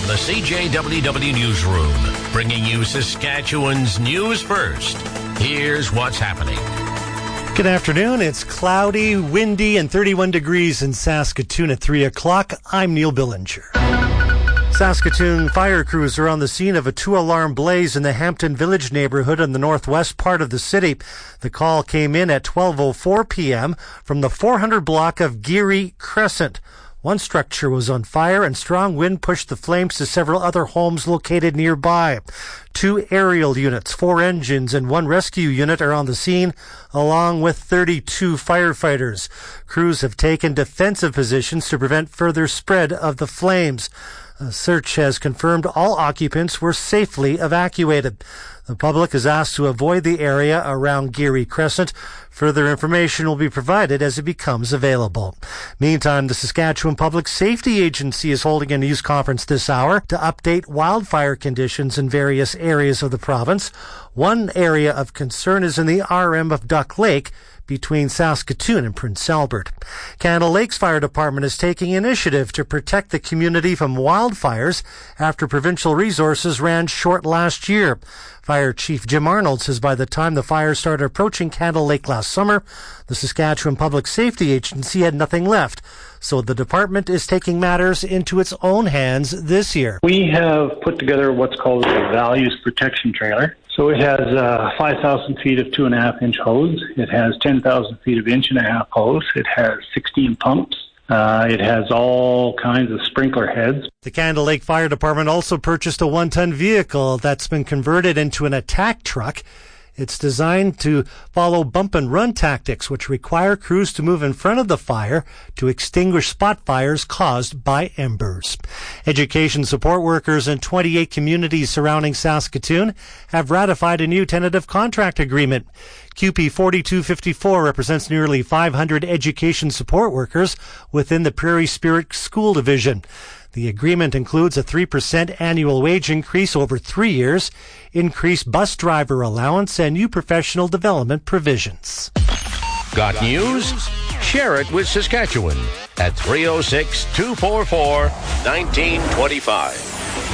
From the CJWW Newsroom, bringing you Saskatchewan's news first. Here's what's happening. Good afternoon. It's cloudy, windy, and 31 degrees in Saskatoon at 3 o'clock. I'm Neil Billinger. Saskatoon fire crews are on the scene of a two-alarm blaze in the Hampton Village neighborhood in the northwest part of the city. The call came in at 12:04 p.m. from the 400 block of Geary Crescent. One structure was on fire and strong wind pushed the flames to several other homes located nearby. 2 aerial units, 4 engines, and 1 rescue unit are on the scene, along with 32 firefighters. Crews have taken defensive positions to prevent further spread of the flames. A search has confirmed all occupants were safely evacuated. The public is asked to avoid the area around Geary Crescent. Further information will be provided as it becomes available. Meantime, the Saskatchewan Public Safety Agency is holding a news conference this hour to update wildfire conditions in various areas of the province. One area of concern is in the RM of Duck Lake, between Saskatoon and Prince Albert. Canada Lakes Fire Department is taking initiative to protect the community from wildfires after provincial resources ran short last year. Fire Chief Jim Arnold says by the time the fires started approaching Canada Lake last summer, the Saskatchewan Public Safety Agency had nothing left. So the department is taking matters into its own hands this year. We have put together what's called a values protection trailer. So it has 5,000 feet of 2.5-inch hose. It has 10,000 feet of 1.5-inch hose. It has 16 pumps. It has all kinds of sprinkler heads. The Canada Lake Fire Department also purchased a 1-ton vehicle that's been converted into an attack truck. It's designed to follow bump and run tactics, which require crews to move in front of the fire to extinguish spot fires caused by embers. Education support workers in 28 communities surrounding Saskatoon have ratified a new tentative contract agreement. QP 4254 represents nearly 500 education support workers within the Prairie Spirit School Division. The agreement includes a 3% annual wage increase over 3 years, increased bus driver allowance, and new professional development provisions. Got news? Share it with Saskatchewan at 306-244-1925.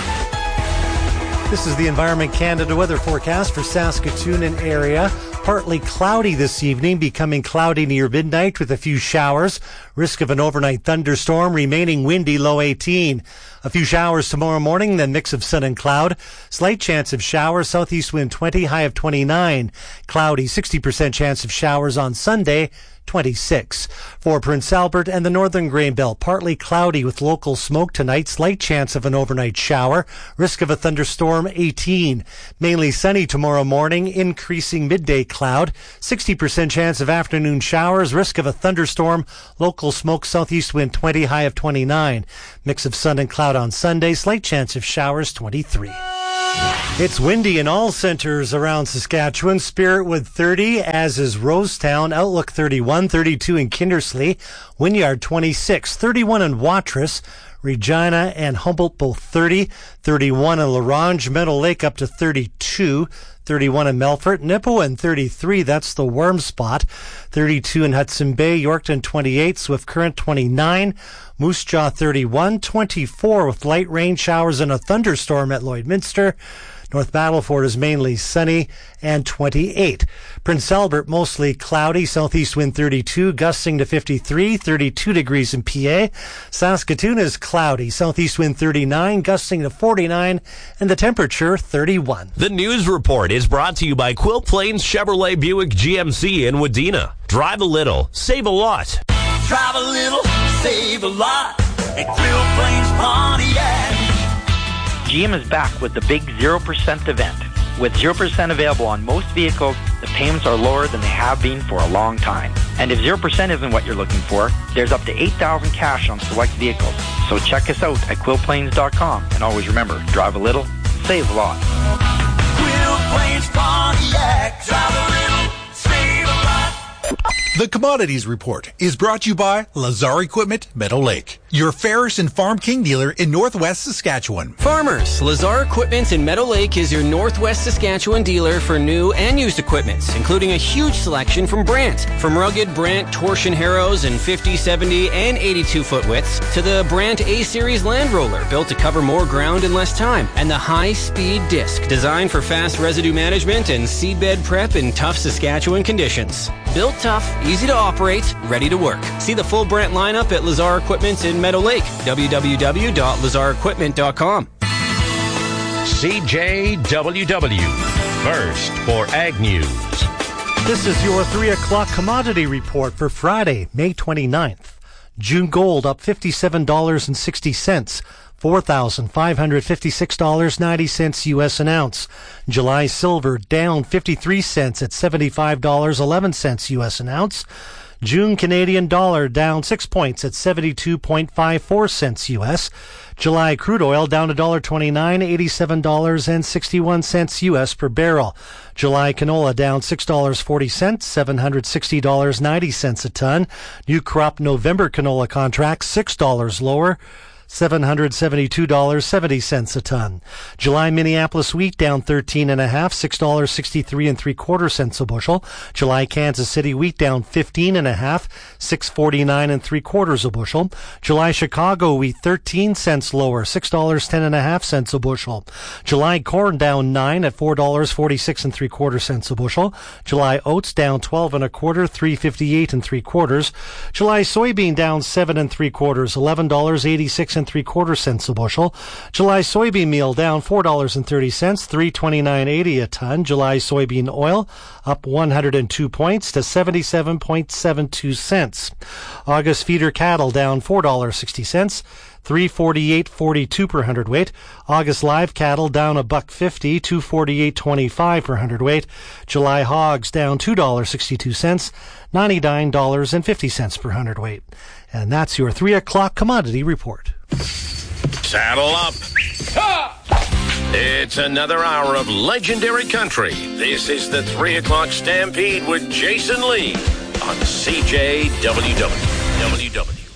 This is the Environment Canada weather forecast for Saskatoon and area. Partly cloudy this evening, becoming cloudy near midnight with a few showers. Risk of an overnight thunderstorm, remaining windy, low 18. A few showers tomorrow morning, then mix of sun and cloud. Slight chance of showers, southeast wind 20, high of 29. Cloudy, 60% chance of showers on Sunday, 26. For Prince Albert and the Northern Grain Belt, partly cloudy with local smoke tonight, slight chance of an overnight shower, risk of a thunderstorm 18. Mainly sunny tomorrow morning, increasing midday cloud, 60% chance of afternoon showers, risk of a thunderstorm, local smoke, southeast wind 20, high of 29. Mix of sun and cloud on Sunday, slight chance of showers 23. It's windy in all centers around Saskatchewan. Spiritwood 30, as is Rosetown. Outlook 31, 32 in Kindersley. Wynyard 26, 31 in Watrous. Regina and Humboldt both 30, 31 in La Ronge. Meadow Lake up to 32, 31 in Melfort. Nipawin 33, that's the warm spot. 32 in Hudson Bay. Yorkton 28, Swift Current 29. Moose Jaw 31, 24 with light rain showers and a thunderstorm at Lloydminster. North Battleford is mainly sunny and 28. Prince Albert mostly cloudy, southeast wind 32, gusting to 53, 32 degrees in PA. Saskatoon is cloudy, southeast wind 39, gusting to 49, and the temperature 31. The news report is brought to you by Quilt Plains Chevrolet Buick GMC in Wadena. Drive a little, save a lot. Drive a little, save a lot at Quilt Plains Pontiac. GM is back with the big 0% event. With 0% available on most vehicles, the payments are lower than they have been for a long time. And if 0% isn't what you're looking for, there's up to $8,000 cash on select vehicles. So check us out at quiltplains.com. And always remember, drive a little, save a lot. Quilt Plains Pontiac, drive a little, save a lot. The Commodities Report is brought to you by Lazar Equipment, Meadow Lake, your Ferris and Farm King dealer in Northwest Saskatchewan. Farmers, Lazar Equipment in Meadow Lake is your Northwest Saskatchewan dealer for new and used equipment, including a huge selection from Brandt. From rugged Brandt torsion harrows in 50, 70, and 82-foot widths to the Brandt A-Series Land Roller, built to cover more ground in less time, and the high-speed disc, designed for fast residue management and seedbed prep in tough Saskatchewan conditions. Built tough, easy to operate, ready to work. See the full Brandt lineup at Lazar Equipment in Meadow Lake. www.lazarequipment.com. CJWW. First for Ag News. This is your 3 o'clock commodity report for Friday, May 29th. June gold up $57.60. $4,556.90 U.S. an ounce. July silver down 53 cents at $75.11 U.S. an ounce. June Canadian dollar down 6 points at 72.54 cents U.S. July crude oil down $1.29, $87.61 U.S. per barrel. July canola down $6.40, $760.90 a ton. New crop November canola contract $6 lower, $772.70 a ton. July Minneapolis wheat down 13.5, $6.63 3/4 a bushel. July Kansas City wheat down 15.5, $6.49 3/4 a bushel. July Chicago wheat 13 cents lower, $6.10 a bushel. July corn down 9 at $4.46 3/4 a bushel. July oats down 12 1/4, $3.58 3/4. July soybean down 7 3/4, $11.86 3/4 a bushel. July soybean meal down $4.30, $3.29.80 a ton. July soybean oil up 102 points to 77.72 cents. August feeder cattle down $4.60, $348.42 per hundredweight. August live cattle down $1.50, $248.25 per hundredweight. July hogs down $2.62, $99.50 per hundredweight. And that's your 3 o'clock commodity report. Saddle up. It's another hour of legendary country. This is the 3 o'clock Stampede with Jason Lee on CJWW.